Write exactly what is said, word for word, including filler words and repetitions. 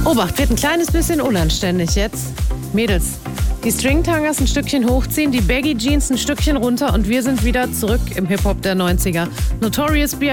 Obacht, wird ein kleines bisschen unanständig jetzt. Mädels, die Stringtangas ein Stückchen hochziehen, die Baggy Jeans ein Stückchen runter und wir sind wieder zurück im Hip-Hop der neunziger. Notorious B